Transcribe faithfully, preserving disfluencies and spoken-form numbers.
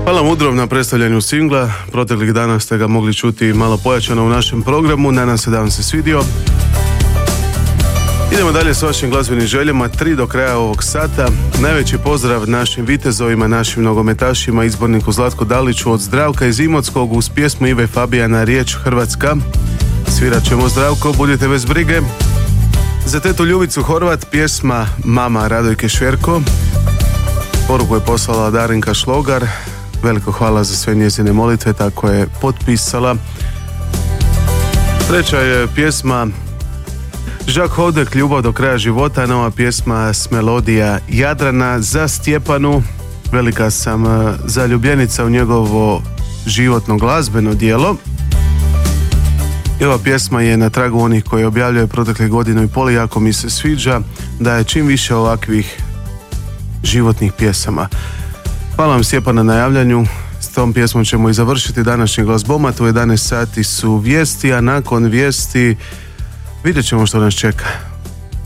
Hvala Mudrov na predstavljanju singla. Proteklih dana ste ga mogli čuti malo pojačano u našem programu. Nadam se da vam se svidio. Idemo dalje s vašim glazbenim željama, tri do kraja ovog sata. Najveći pozdrav našim vitezovima, našim nogometašima, izborniku Zlatku Daliću od Zdravka iz Imotskog uz pjesmu Ive Fabijana Riječ Hrvatska. Svirat ćemo Zdravko, budite bez brige. Za tetu Ljubicu Horvat pjesma Mama Radojke Šverko. Poruku je poslala Darinka Šlogar. Veliko hvala za sve njezine molitve, tako je potpisala. Treća je pjesma Žak Hodek, Ljubav do kraja života, nova pjesma s melodija Jadrana za Stjepanu. Velika sam zaljubljenica u njegovo životno glazbeno djelo. I ova pjesma je na tragu onih koji objavljaju protekle godinu i pol, jako mi se sviđa da je čim više ovakvih životnih pjesama. Hvala vam Stjepana na javljanju. S tom pjesmom ćemo i završiti današnji Glazbomat. U jedanaest sati su vijesti, a nakon vijesti vidjet ćemo što nas čeka.